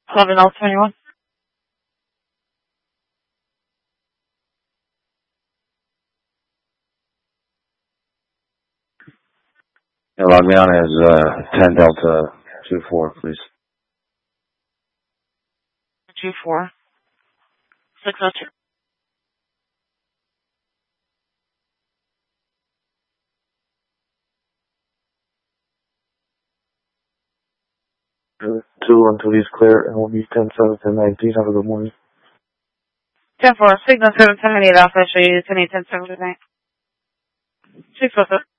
11L21. Log me on as 10 Delta 24, please. 24. 602. Two until he's clear, and we'll be 10-7, 10-19. Have a good morning. 10-4. Signal 7 10 8 Alpha. Show you 10 8 10 7 tonight. 6